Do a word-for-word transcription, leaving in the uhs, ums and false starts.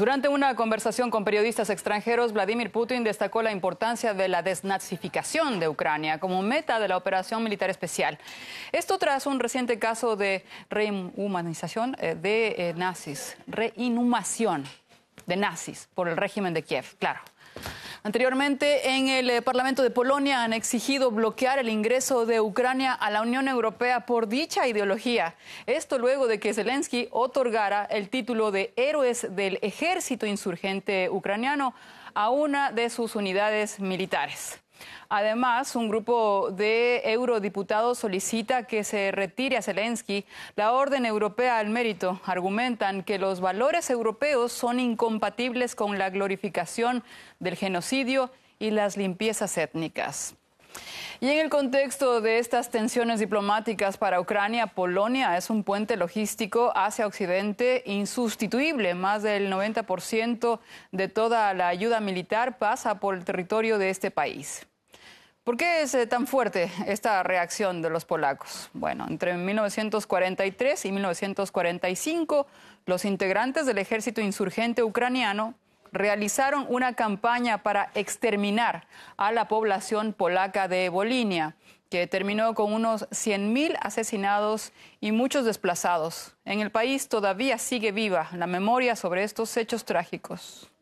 Durante una conversación con periodistas extranjeros, Vladimir Putin destacó la importancia de la desnazificación de Ucrania como meta de la operación militar especial. Esto tras un reciente caso de rehumanización de eh, nazis, reinhumación de nazis por el régimen de Kiev, claro. Anteriormente, en el eh, Parlamento de Polonia han exigido bloquear el ingreso de Ucrania a la Unión Europea por dicha ideología. Esto luego de que Zelensky otorgara el título de héroes del ejército insurgente ucraniano a una de sus unidades militares. Además, un grupo de eurodiputados solicita que se retire a Zelensky la Orden Europea al Mérito. Argumentan que los valores europeos son incompatibles con la glorificación del genocidio y las limpiezas étnicas. Y en el contexto de estas tensiones diplomáticas para Ucrania, Polonia es un puente logístico hacia Occidente insustituible. Más del noventa por ciento de toda la ayuda militar pasa por el territorio de este país. ¿Por qué es eh, tan fuerte esta reacción de los polacos? Bueno, entre mil novecientos cuarenta y tres y mil novecientos cuarenta y cinco, los integrantes del ejército insurgente ucraniano realizaron una campaña para exterminar a la población polaca de Volinia, que terminó con unos cien mil asesinados y muchos desplazados. En el país todavía sigue viva la memoria sobre estos hechos trágicos.